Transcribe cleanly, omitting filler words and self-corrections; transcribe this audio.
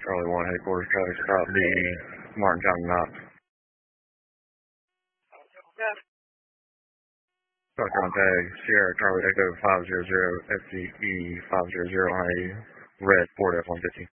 Charlie 1 headquarters, Charlie, stop the Martin County map. Start contact Sierra Charlie Echo 500 FCE 500 on a red Ford F-150.